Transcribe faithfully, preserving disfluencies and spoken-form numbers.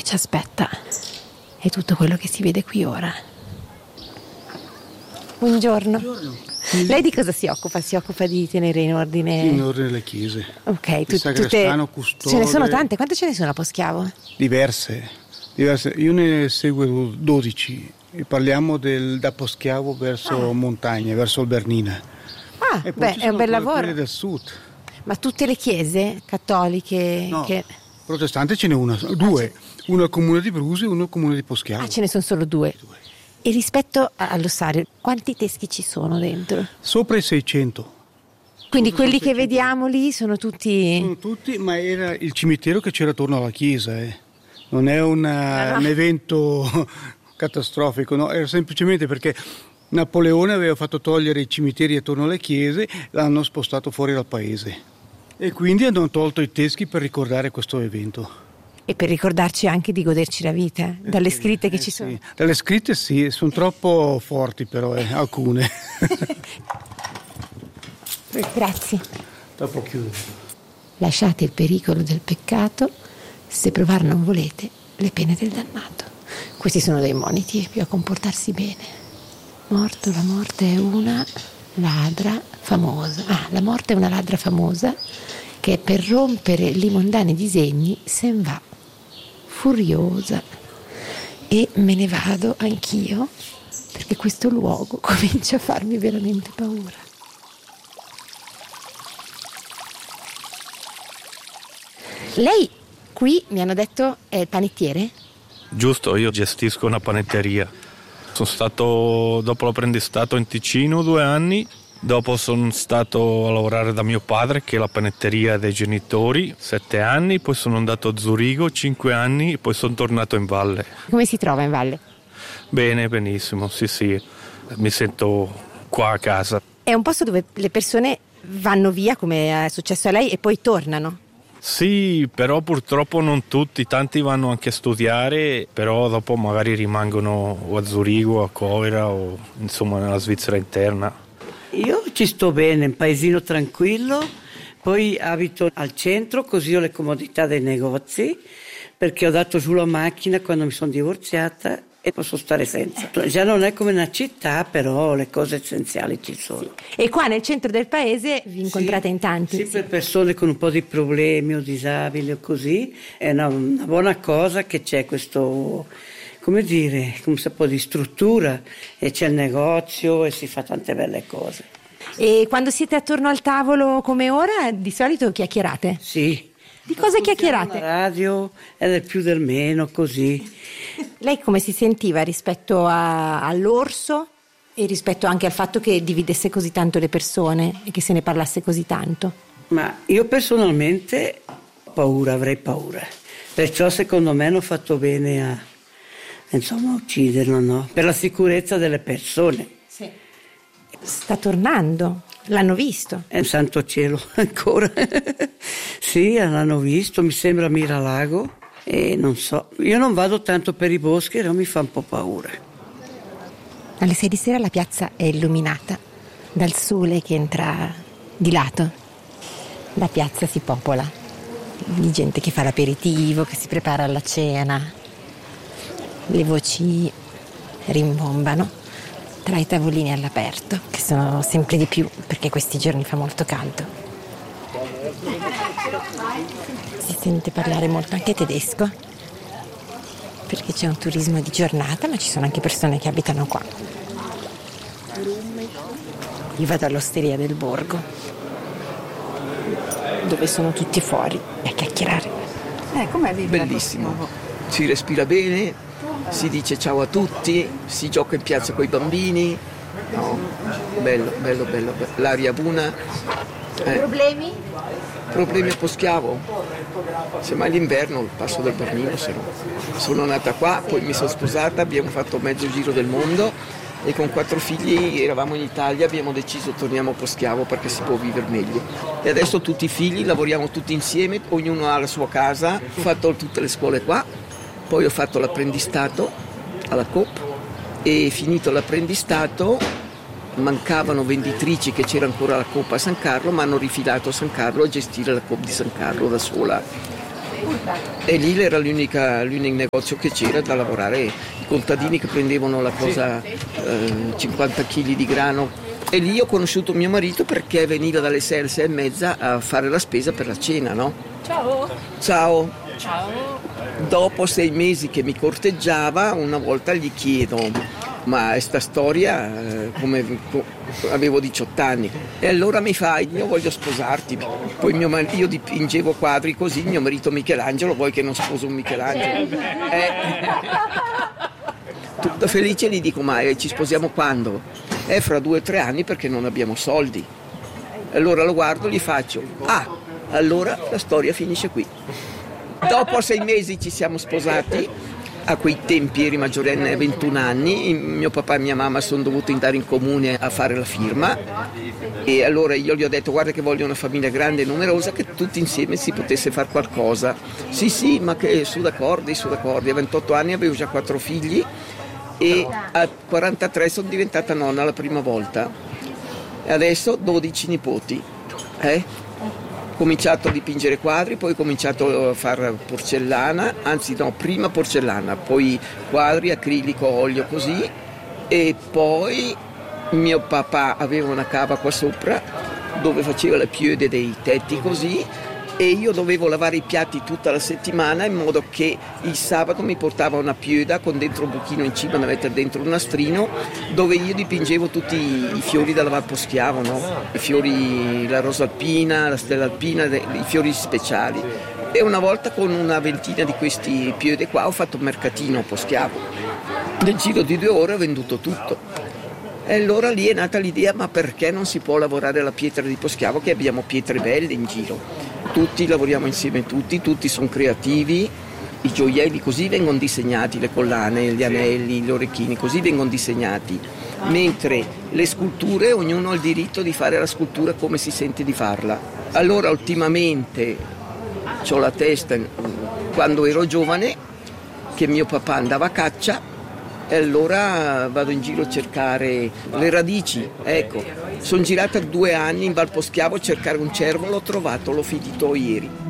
ci aspetta è tutto quello che si vede qui ora. Buongiorno. Buongiorno. Lei di cosa si occupa? Si occupa di tenere in ordine? In ordine le chiese. Ok, tu, tutte... ce ne sono tante. Quante ce ne sono a Poschiavo? Diverse, diverse. Io ne seguo dodici e parliamo del, da Poschiavo verso ah. Montagna, verso il Bernina. Ah, e poi beh, è un bel lavoro. Quelle del sud. Ma tutte le chiese cattoliche? No, che... protestante ce n'è una, due. Ah, uno al comune di Brusi e uno al comune di Poschiavo. Ah, ce ne sono solo due. due. E rispetto all'ossario, quanti teschi ci sono dentro? Sopra i seicento. Quindi quelli che vediamo lì sono tutti... Sono tutti, ma era il cimitero che c'era attorno alla chiesa. Eh. Non è una, no, no. un evento catastrofico, no? Era semplicemente perché Napoleone aveva fatto togliere i cimiteri attorno alle chiese, l'hanno spostato fuori dal paese. E quindi hanno tolto i teschi per ricordare questo evento. E per ricordarci anche di goderci la vita, dalle eh, scritte che eh, ci sì. sono. Dalle scritte sì, sono troppo forti però, eh, alcune. Grazie. Dopo chiudo. Lasciate il pericolo del peccato, se provar non volete le pene del dannato. Questi sono dei moniti più a comportarsi bene. Morto, la morte è una ladra famosa. Ah, la morte è una ladra famosa che per rompere i mondani disegni sen va furiosa. E me ne vado anch'io perché questo luogo comincia a farmi veramente paura. Lei qui, mi hanno detto, è il panettiere? Giusto, io gestisco una panetteria. Sono stato, dopo l'apprendistato in Ticino, due anni. Dopo sono stato a lavorare da mio padre, che è la panetteria dei genitori, sette anni. Poi sono andato a Zurigo, cinque anni. Poi sono tornato in valle. Come si trova in valle? Bene, benissimo, sì, sì. Mi sento qua a casa. È un posto dove le persone vanno via, come è successo a lei, e poi tornano? Sì, però purtroppo non tutti, tanti vanno anche a studiare, però dopo magari rimangono o a Zurigo, a Coira o insomma nella Svizzera interna. Io ci sto bene, un paesino tranquillo, poi abito al centro, così ho le comodità dei negozi, perché ho dato giù la macchina quando mi sono divorziata e posso stare senza. Già non è come una città, però le cose essenziali ci sono. E qua nel centro del paese vi incontrate sì, in tanti? Sì, per persone con un po' di problemi o disabili o così, è una, una buona cosa che c'è questo, come dire, come si può, di struttura, e c'è il negozio e si fa tante belle cose. E quando siete attorno al tavolo come ora, di solito chiacchierate? Sì. Di cosa chiacchierate? La radio è del più del meno, così. Lei come si sentiva rispetto a, all'orso e rispetto anche al fatto che dividesse così tanto le persone e che se ne parlasse così tanto? Ma io personalmente ho paura, avrei paura. Perciò secondo me hanno fatto bene a, insomma, ucciderlo, no? Per la sicurezza delle persone. Sì. Sta tornando, l'hanno visto? È un santo cielo, ancora. Sì, l'hanno visto, mi sembra Miralago. E non so, io non vado tanto per i boschi, però mi fa un po' paura. Alle sei di sera la piazza è illuminata dal sole che entra di lato. La piazza si popola di gente che fa l'aperitivo, che si prepara alla cena. Le voci rimbombano tra i tavolini all'aperto, che sono sempre di più perché questi giorni fa molto caldo. Si sente parlare molto anche tedesco, perché c'è un turismo di giornata, ma ci sono anche persone che abitano qua. Io vado all'osteria del borgo, dove sono tutti fuori a chiacchierare. Eh, com'è vivere? Bellissimo, si respira bene, si dice ciao a tutti, si gioca in piazza con i bambini. No, bello, bello, bello, bello. L'aria buona. Eh. Problemi? Problemi a Poschiavo. Semmai l'inverno passo dal Bernino, se no. Sono nata qua, poi mi sono sposata, abbiamo fatto mezzo giro del mondo e con quattro figli eravamo in Italia, abbiamo deciso torniamo a Poschiavo perché si può vivere meglio. E adesso tutti i figli lavoriamo tutti insieme, ognuno ha la sua casa, ho fatto tutte le scuole qua, poi ho fatto l'apprendistato alla Coop e finito l'apprendistato mancavano venditrici, che c'era ancora la Coop a San Carlo, ma hanno rifilato a San Carlo a gestire la Coop di San Carlo da sola. E lì era l'unica, l'unico negozio che c'era da lavorare, i contadini che prendevano la cosa, eh, cinquanta chili di grano. E lì ho conosciuto mio marito perché veniva dalle sei alle sei e mezza a fare la spesa per la cena, no? Ciao! Ciao! Ciao! Dopo sei mesi che mi corteggiava, una volta gli chiedo, ma sta storia, eh, come avevo diciotto anni, e allora mi fa, io voglio sposarti. Poi mio marito, io dipingevo quadri così, mio marito Michelangelo, vuoi che non sposo un Michelangelo? Eh. Tutto felice gli dico, ma ci sposiamo quando? È fra due o tre anni perché non abbiamo soldi. Allora lo guardo, gli faccio, ah, allora la storia finisce qui. Dopo sei mesi ci siamo sposati, a quei tempi eri maggiorenne, ventuno anni, mio papà e mia mamma sono dovuti andare in comune a fare la firma e allora io gli ho detto guarda che voglio una famiglia grande e numerosa, che tutti insieme si potesse fare qualcosa. Sì sì, ma che su d'accordo, su d'accordo. A ventotto anni avevo già quattro figli e a quarantatré sono diventata nonna la prima volta e adesso dodici nipoti. Eh? Ho cominciato a dipingere quadri, poi ho cominciato a fare porcellana, anzi no, prima porcellana, poi quadri, acrilico, olio, così, e poi mio papà aveva una cava qua sopra dove faceva le piude dei tetti così, e io dovevo lavare i piatti tutta la settimana in modo che il sabato mi portava una piuda con dentro un buchino in cima da mettere dentro un nastrino dove io dipingevo tutti i fiori da Valposchiavo, no? I fiori, la rosa alpina, la stella alpina, i fiori speciali. E una volta con una ventina di questi piude qua ho fatto un mercatino a Poschiavo. Nel giro di due ore ho venduto tutto. E allora lì è nata l'idea, ma perché non si può lavorare la pietra di Poschiavo, che abbiamo pietre belle in giro. Tutti lavoriamo insieme, tutti, tutti sono creativi, i gioielli così vengono disegnati, le collane, gli anelli, gli orecchini, così vengono disegnati, mentre le sculture ognuno ha il diritto di fare la scultura come si sente di farla. Allora ultimamente ho la testa, quando ero giovane, che mio papà andava a caccia, e allora vado in giro a cercare le radici, ecco. Sono girata due anni in Valposchiavo a cercare un cervo, l'ho trovato, l'ho finito ieri.